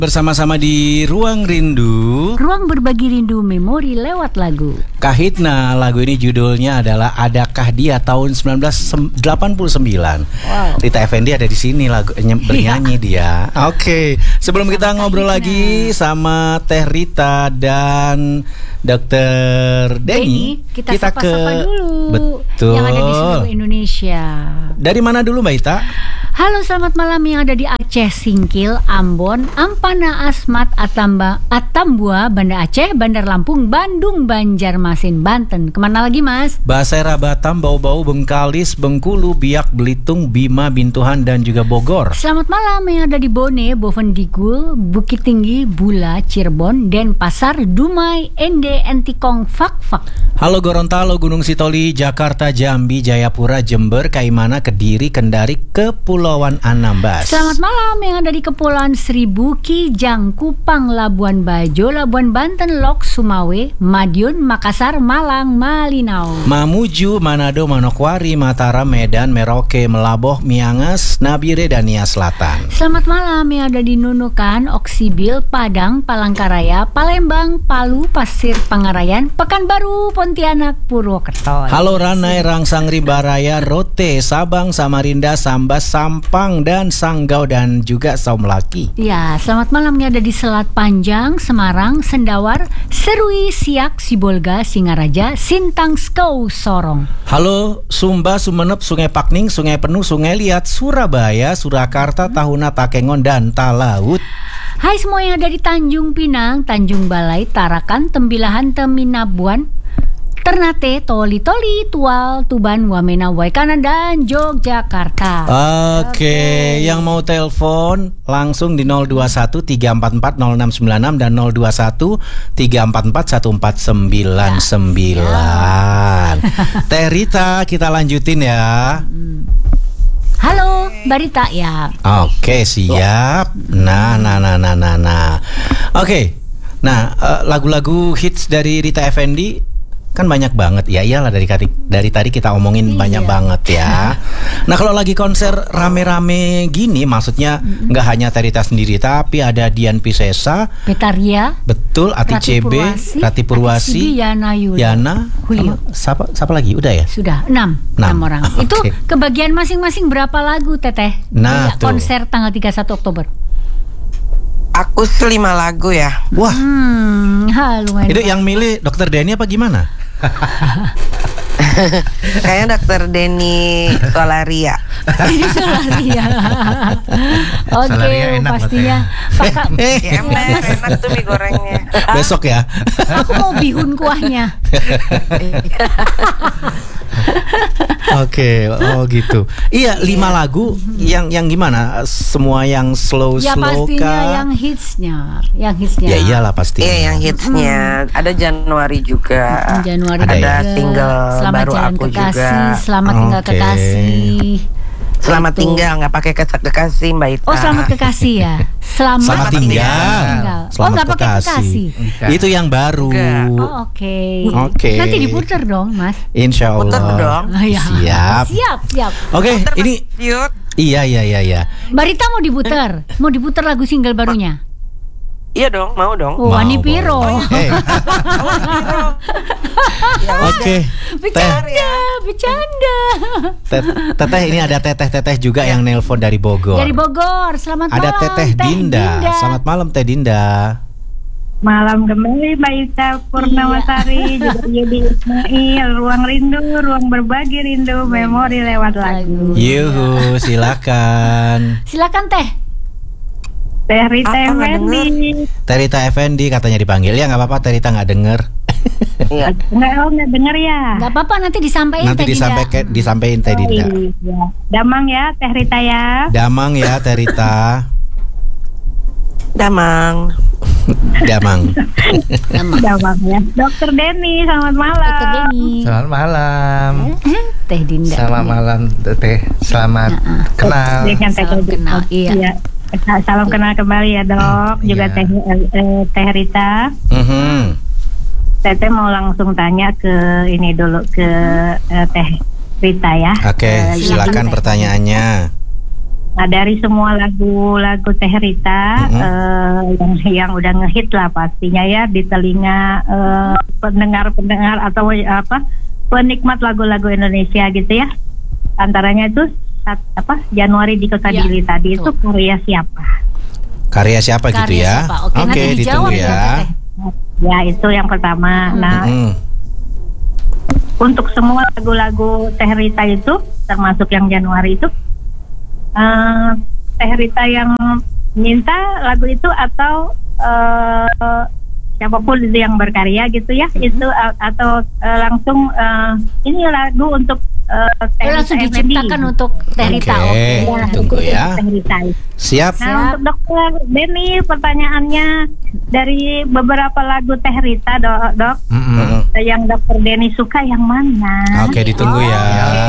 Bersama-sama di Ruang Rindu, ruang berbagi rindu memori lewat lagu. Kahitna, lagu ini judulnya adalah Adakah Dia tahun 1989. Wow. Rita Effendy ada di sini bernyanyi dia. Oke, sebelum kita ngobrol lagi sama Teh Rita dan Dr. Denny, kita sapa-sapa dulu. Betul. Yang ada di seluruh Indonesia. Dari mana dulu Mbak Ita? Halo, selamat malam yang ada di Aceh, Singkil, Ambon, Ampana, Asmat, Atambua, Banda Aceh, Bandar Lampung, Bandung, Banjarmasin, Banten. Kemana lagi Mas? Basera, Batam, Bau-Bau, Bengkalis, Bengkulu, Biak, Belitung, Bima, Bintuhan, dan juga Bogor. Selamat malam yang ada di Bone, Bovendigul, Bukit Tinggi, Bula, Cirebon, Denpasar, Dumai, Ende, Entikong, Fak-Fak. Halo Gorontalo, Gunung Sitoli, Jakarta, Jambi, Jayapura, Jember, Kaimana, Kediri, Kendari, Kepulauan Anambas. Selamat malam yang ada di Kepulauan Seribu, Kijang, Kupang, Labuan Bajo, Labuan Banten, Lok, Sumawe, Madiun, Makassar, Malang, Malinau, Mamuju, Manado, Manokwari, Mataram, Medan, Merauke, Melaboh, Miangas, Nabire, dan Nia Selatan. Selamat malam yang ada di Nunukan, Oksibil, Padang, Palangkaraya, Palembang, Palu, Pasir Pangarayan, Pekanbaru, Pontianak, Purwokerto. Halo Ranai, Rangsang, Rimbaraya, Rote, Sabang, Samarinda, Sambas, Sampang, dan Sanggau, dan juga Saumlaki. Ya, selamat malam yang ada di Selat Panjang, Semarang, Sendawar, Serui, Siak, Sibolga, Singaraja, Sintang, Skau, Sorong. Halo Sumba, Sumenep, Sungai Pakning, Sungai Penuh, Sungai Liat, Surabaya, Surakarta, Tahuna, Takengon, dan Talaut. Hai semua yang ada di Tanjung Pinang, Tanjung Balai, Tarakan, Tembilahan, Teminabuan, Ternate, Toli-Toli, Tual, Tuban, Wamena, Waikanan, dan Yogyakarta. Oke, yang mau telepon langsung di 021 344 0696 dan 021 344 1499. Teh Rita, kita lanjutin ya. Halo, Barita ya. Oke, siap. Nah. Oke. Nah, lagu-lagu hits dari Rita Effendy kan banyak banget. Ya iyalah, dari tadi kita omongin banyak banget ya. Nah, kalau lagi konser rame-rame gini, maksudnya nggak hanya Teh Rita sendiri, tapi ada Dian Piscesa, Betaria, betul, Ati CB, Rati Purwasi, Yana, Julio. Siapa lagi? Udah ya? Sudah 6 orang. Okay. Itu kebagian masing-masing berapa lagu Teteh? Nah, konser tanggal 31 Oktober. Aku 5 lagu ya. Wah. Lumayan. Itu yang milih Dr. Denny apa gimana? Kayaknya Dr. Denny Solaria. Oke, pastinya. Enak tuh mie gorengnya. Besok ya. Aku mau bihun kuahnya. Oke, oh gitu. Iya, 5 lagu yang gimana? Semua yang slow ya, pastinya kah? Yang hitsnya. Ya iyalah pasti. Iya, yang hitsnya. Ada Januari juga. Januari ada juga. single Selamat baru Jalan aku Kekasih, juga. Selamat tinggal kekasih. Selamat tinggal, nggak pakai kekasih Mbak Ita. Oh, selamat kekasih ya. Selamat tinggal. Nggak pakai kekasih. Itu yang baru. Oh, oke. Nanti diputer dong, Mas. Insya Allah. Puter dong. Siap. Siap. Oke, ini. Iya. Mbak Rita mau diputer? Mau diputer lagu single barunya? Iya dong, mau dong. Wani Piro. Oke. Bercanda. Teteh, ini ada teteh juga yang nelpon dari Bogor. Dari Bogor. Selamat malam. Ada Teteh Dinda. Selamat malam Teh Dinda. Malam kembali Mbak Ita Purnawasari, juga Yudi Ismail, Ruang Rindu, Ruang Berbagi Rindu, Memori lewat lagu. Yuhu, silakan. Silakan Teh. Teh Rita Effendy. Teh Rita Effendy katanya dipanggil. Ya nggak apa-apa, Teh Rita nggak denger. Iya. Nggak denger ya. Nggak apa-apa, nanti disampaikan. Nanti disampaikan Teh Dinda. Iya. Damang ya Teh Rita ya. Damang ya Teh Rita. Damang ya. Dr. Denny, selamat malam. Dr. Denny. Selamat malam. Teh Dinda. Selamat malam Teh. Selamat kenal. Salam kenal. Iya. Salam kenal kembali ya Dok. Juga Teh Rita. Teteh mau langsung tanya ke ini dulu ke Teh Rita ya. Oke, silakan pertanyaannya. Nah, dari semua lagu-lagu Teh Rita yang udah ngehit lah pastinya ya di telinga pendengar-pendengar atau penikmat lagu-lagu Indonesia gitu ya. Antaranya itu Januari di Kota Dili tadi itu karya siapa? Karya siapa gitu ya? Siapa? Oke, nanti ditunggu dijawab ya. Teh. Ya, itu yang pertama. Nah, untuk semua lagu-lagu Teh Rita itu termasuk yang Januari itu Teh Rita yang minta lagu itu atau siapapun itu yang berkarya gitu ya, itu atau langsung ini lagu untuk Teh Langsung Rita diciptakan Effendi. untuk Teh Rita. Oke, tunggu ya. Teh Rita. Siap. Nah, untuk Dokter Denny, pertanyaannya dari beberapa lagu Teh Rita, dok, yang Dokter Denny suka yang mana? Oke, ditunggu ya.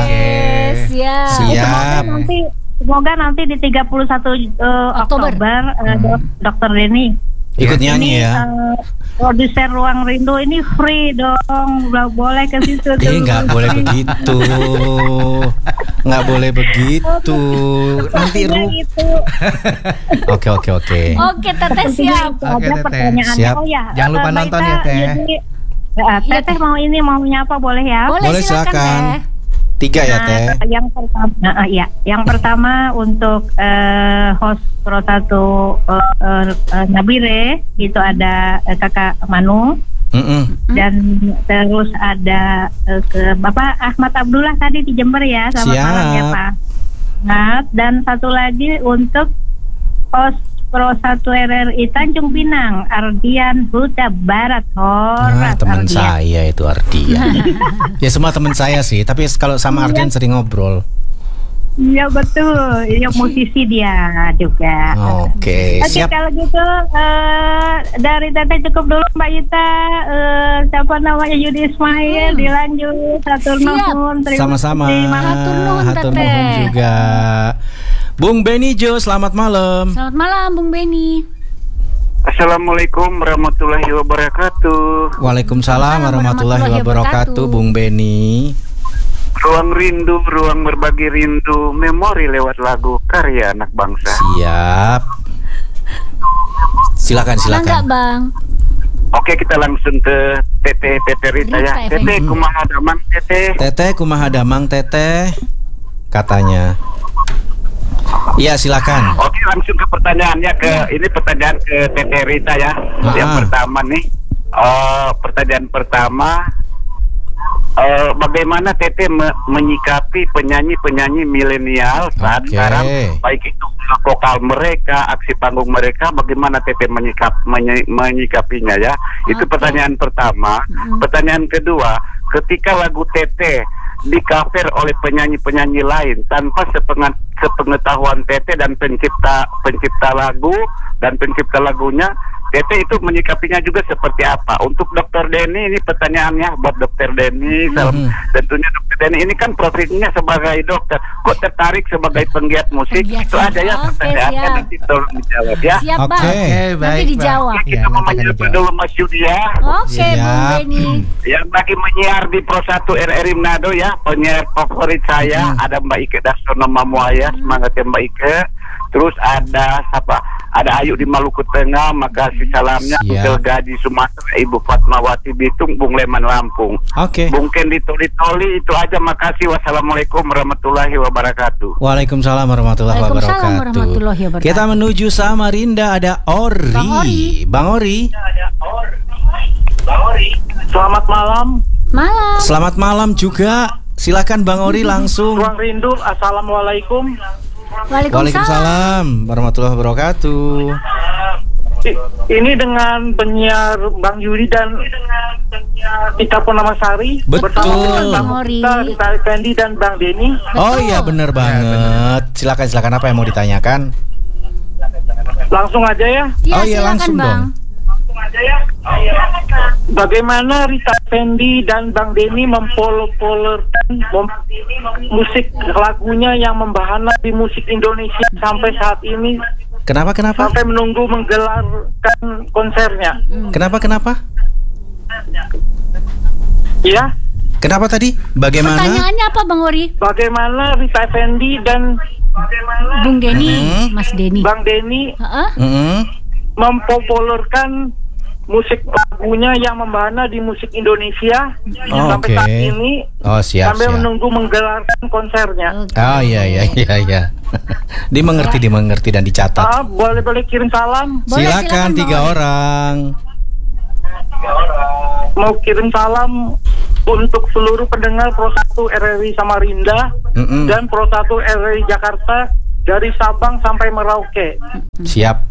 Siap. Semoga nanti di 31 Oktober Dokter Denny Ikut nyanyi ini, ya. Produser Ruang Rindu ini free dong, boleh ke situ. Nggak boleh begitu. Nggak boleh begitu. Nanti gitu. Oke. Oke, Teteh siap. Ada Teteh. pertanyaannya. Siap. Oh ya, Jangan lupa Mbak nonton Ita, ya, Teh. jadi, Teteh mau nyapa boleh ya? Boleh, silakan. 3 ya, Teh. Yang pertama untuk host Pro 1 Nabire itu ada Kakak Manu. Dan terus ada ke Bapak Ahmad Abdullah tadi di Jember ya. Selamat malam ya Pak. Nah, dan satu lagi untuk host Pro 1 RRI Tanjung Pinang, Ardian Huta Barat. Teman saya itu Ardian. Ya semua teman saya sih, tapi kalau sama Ardian sering ngobrol. Iya betul, ya musisi dia juga. Oke, siap. Kalau gitu dari Teteh cukup dulu Mbak Ita. Siapa namanya Yudi Ismail, dilanjut. Hatur nuhun. Sama-sama. Hatur nuhun juga. Bung Benny Jo, selamat malam. Selamat malam Bung Benny. Assalamualaikum warahmatullahi wabarakatuh. Waalaikumsalam warahmatullahi wabarakatuh, Bung Benny. Ruang rindu, ruang berbagi rindu, memori lewat lagu karya anak bangsa. Siap. Silakan. Enggak, Bang. Oke, kita langsung ke Teteh Rita ya. Teteh kumaha damang Teteh. Teteh kumaha damang Teteh, katanya. Iya, silakan. Oke, langsung ke pertanyaannya ini pertanyaan ke Teteh Rita ya. Yang pertama nih, pertanyaan pertama, bagaimana Teteh menyikapi penyanyi-penyanyi milenial saat sekarang, baik itu vokal mereka, aksi panggung mereka, bagaimana Teteh menyikapinya ya? Itu pertanyaan pertama. Pertanyaan kedua, ketika lagu Teteh di-cover oleh penyanyi-penyanyi lain tanpa sepengetahuan Teteh dan pencipta lagu dan pencipta lagunya, Teteh itu menyikapinya juga seperti apa? Untuk Dokter Denny, ini pertanyaannya buat Dokter Denny. Tentunya Dokter Denny ini kan profesinya sebagai dokter. Kok tertarik sebagai penggiat musik? Itu aja ya pertanyaannya, nanti tolong dijawab ya. Siap, Bang. Baik, Nanti dijawab. Kita mau menyapa dulu Mas Yudi ya. Oke, Bung Benny. Yang lagi menyiar di Pro 1 RRI Manado ya, penyiar favorit saya ada Mbak Ike Darsono Mamuaya, semangat ya Mbak Ike. Terus ada siapa? Ada Ayu di Maluku Tengah, makasih salamnya. Until Gaji Sumatera, Ibu Fatmawati Bitung, Bung Leman Lampung. Bung Ken di Toli itu aja, makasih. Wassalamualaikum warahmatullahi wabarakatuh. Waalaikumsalam warahmatullahi wabarakatuh. Kita menuju Samarinda, ada Ori. Bang Ori. Selamat malam. Selamat malam juga. Silakan Bang Ori langsung. Ruang rindu, assalamualaikum. Waalaikumsalam warahmatullahi wabarakatuh. Ini dengan penyiar Bang Yudi dan Ita Purnamasari. Betul. Bang Rita Effendi dan Bang Denny. Oh iya, benar banget. Silakan apa yang mau ditanyakan? Langsung aja ya. Oh iya, langsung dong. Bagaimana Rita Effendi dan Bang Denny mempopulerkan musik lagunya yang membahana di musik Indonesia sampai saat ini? Kenapa? Sampai menunggu menggelarkan konsernya. Kenapa? Ya. Kenapa tadi? Bagaimana? Pertanyaannya apa Bang Ori? Bagaimana Rita Effendi dan Bung Denny, Mas Denny. Bang Denny mempopulerkan musik lagunya yang membahana di musik Indonesia sampai saat ini. Sambil menunggu menggelarkan konsernya. Iya. Dimengerti dan dicatat. Boleh kirim salam. Silakan 3 orang. Mau kirim salam untuk seluruh pendengar Pro 1 RRI Samarinda dan Pro 1 RRI Jakarta dari Sabang sampai Merauke. Siap.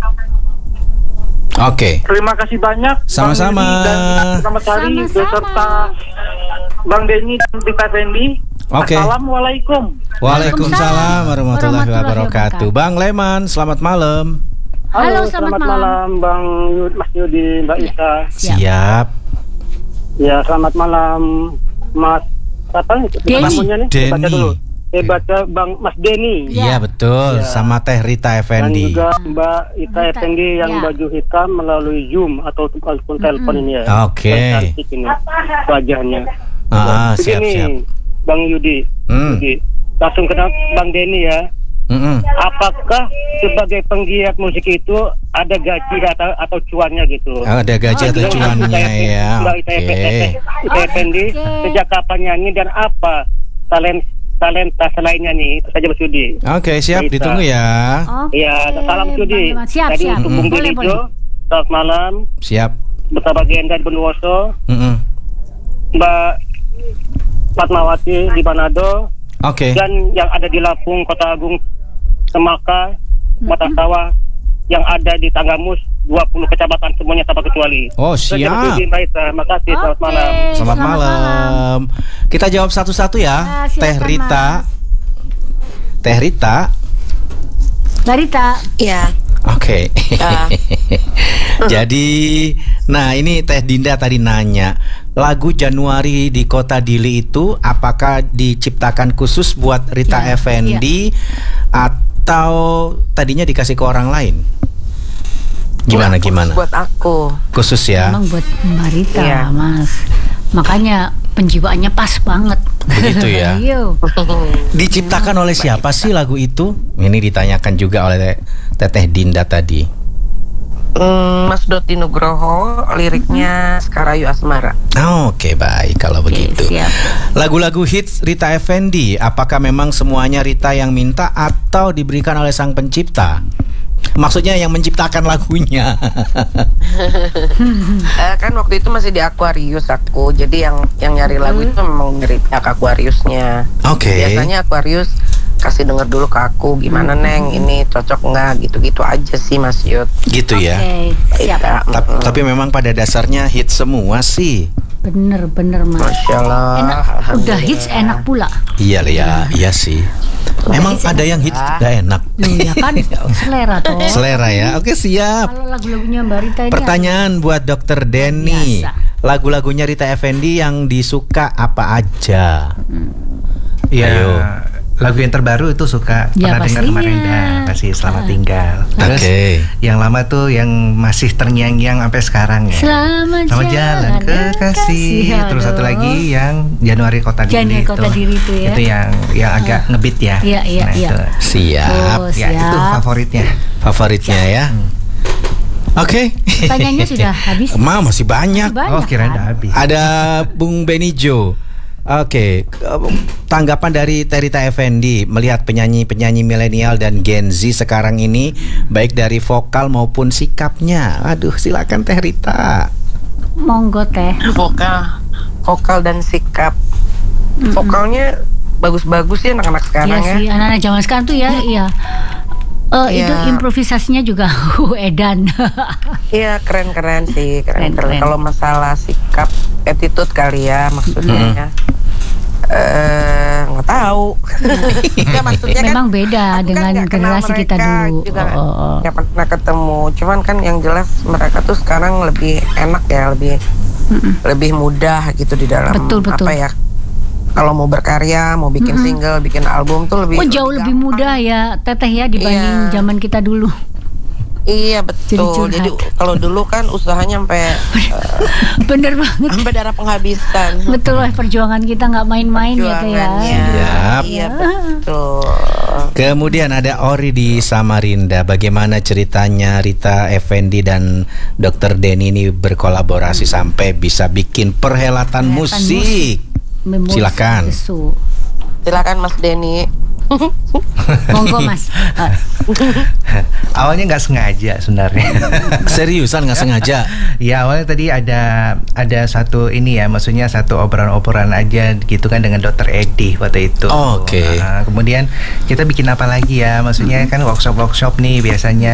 Oke. Terima kasih banyak. Sama-sama. Selamat hari beserta Bang Denny dan Rita Effendi. Assalamualaikum. Waalaikumsalam warahmatullahi wabarakatuh. Bang Leman, selamat malam. Halo, selamat malam. Bang Mas Yudi, Mbak Ita. Siap. Ya, selamat malam Mas namanya nih? Baca dulu. Baca Bang Mas Denny. Iya betul, sama Teh Rita Effendi. Dan juga Mbak Ita Effendi yang baju hitam melalui Zoom atau telepon ini ya. Oke. Cantik ini wajahnya. Siap. Bang Yudi. Langsung kenal Bang Denny ya. Apakah sebagai penggiat musik itu ada gaji atau cuannya gitu? Ada gaji atau cuannya ya. Mbak Ita Effendi sejak kapan nyanyi dan apa talenta selainnya nih? Itu saja Mas Yudi. Oke, siap, ditunggu ya. Iya, salam Yudi. Siap. Tadi untuk Bung Bilijo, selamat malam. Siap. Bersama Genda di Bondowoso. Mbak Fatmawati di Manado. Oke. Dan yang ada di Lampung, Kota Agung, Semaka, Mata Sawah, yang ada di Tanggamus, 20 kecamatan semuanya tanpa kecuali. Siap. Terima kasih, selamat malam. Selamat malam. Kita jawab satu-satu ya. Teh Rita. Iya. Oke. Jadi, nah ini Teh Dinda tadi nanya, lagu Januari di Kota Dili itu apakah diciptakan khusus buat Rita Effendi atau tadinya dikasih ke orang lain? Gimana? Buat aku. Khusus ya. Memang buat Mbak Rita, Mas. Makanya penjiwaannya pas banget. Begitu ya. Diciptakan oleh siapa sih lagu itu? Ini ditanyakan juga oleh Teteh Dinda tadi. Mas Doti Nugroho, liriknya Sekarayu Asmara. Oke, baik kalau begitu. Siap. Lagu-lagu hits Rita Effendi, apakah memang semuanya Rita yang minta atau diberikan oleh sang pencipta? Maksudnya yang menciptakan lagunya. Kan waktu itu masih di Aquarius aku. Jadi yang nyari lagu itu memang dari pihak Aquariusnya. Biasanya Aquarius kasih denger dulu ke aku, gimana Neng, ini cocok nggak, gitu-gitu aja sih Mas Yud. Gitu ya. Siap. Tapi memang pada dasarnya hits semua sih. Bener Mas. Masya Allah. Enak. Udah hits enak pula. Iya sih. Emang ada yang hits udah enak. Ya kan, selera toh. Selera ya. Oke, siap. Kalau lagu-lagunya Mbak Rita ini pertanyaan buat Dokter Denny. Lagu-lagunya Rita Effendi yang disuka apa aja? Ayo. Lagu yang terbaru itu suka pernah dengar kemarin pasti Selamat Tinggal. Terus yang lama tuh yang masih terngiang-ngiang sampai sekarang ya. Selamat jalan kekasih. Terus satu lagi yang Januari Kota Diri itu. Ya. Itu yang agak ngebeat ya. Iya. Itu. Siap. Ya itu favoritnya ya. Oke. Pertanyaannya sudah habis. Masih banyak. Kirain udah habis. Ada Bung Benijo. Oke, tanggapan dari Teh Rita Effendi melihat penyanyi-penyanyi milenial dan Gen Z sekarang ini, baik dari vokal maupun sikapnya. Aduh, silakan Teh Rita. Monggo Teh. Vokal dan sikap. Vokalnya bagus-bagus ya anak-anak sekarang ya. Iya sih, anak-anak zaman sekarang tuh ya, iya. Itu improvisasinya juga edan. Iya, keren-keren sih, keren. Kalau masalah sikap, attitude kali ya maksudnya. Nggak tahu. Nggak, maksudnya memang kan, lebih dengan generasi kita dulu. Juga nggak pernah ketemu. Cuman kan yang jelas mereka tuh sekarang lebih enak ya, lebih mudah gitu di dalam betul. apa ya. Kalau mau berkarya, mau bikin single, bikin album tuh lebih jauh lebih mudah ya Teteh ya dibanding zaman kita dulu. Iya betul. Jadi kalau dulu kan usahanya sampai bener banget. Sampai darah penghabisan. Betul lah, perjuangan kita nggak main-main ya Teh ya. Iya betul. Kemudian ada Ori di Samarinda. Bagaimana ceritanya Rita Effendy dan Dr. Denny ini berkolaborasi sampai bisa bikin perhelatan musik? Silakan. Silakan Mas Denny. Monggo Mas. Awalnya nggak sengaja sebenarnya. Seriusan nggak sengaja? Ya awalnya tadi ada satu ini ya, maksudnya satu obrolan aja gitu kan dengan Dr. Edi waktu itu. Oke. Kemudian kita bikin apa lagi ya, maksudnya kan workshop nih biasanya